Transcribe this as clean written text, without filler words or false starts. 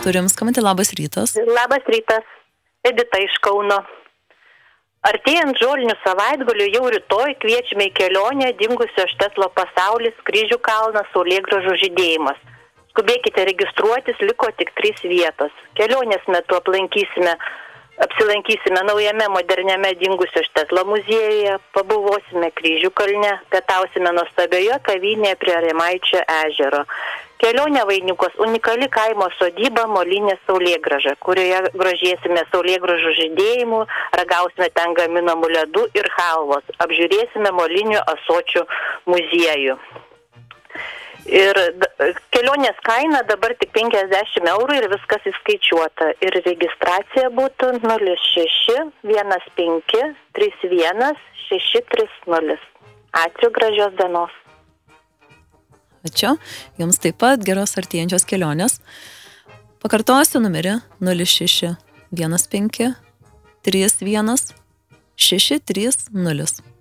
Turim skambantį, labas rytas. Labas rytas, Edita iš Kauno. Artėjant žolinių savaitgalių jau rytoj kviečiame į kelionę dingusio Štetlo pasaulis, Kryžių kalnas, Saulėgrąžų žydėjimas. Skubėkite registruotis, liko tik 3 vietos. Kelionės metu apsilankysime naujame moderniame dingusio Štetlo muziejuje, pabuvosime Kryžių kalne, pietausime nuostabioje kavinėje prie Remaičio ežero. Kelionę vainikos unikali kaimo sodyba Molinė Saulėgrąža, kurioje grožėsime Saulėgrąžų žydėjimu, ragausime ten gaminamų ledų ir halvos, apžiūrėsime molinių ąsočių muziejų. Ir kelionės kaina dabar tik 50 eurų ir viskas įskaičiuota. Ir registracija būtų 06 15 31 630. Ačiū, gražios dienos. Ačiū. Jums taip pat geros artėjančios kelionės. Pakartosiu numerį 06 15 31 630.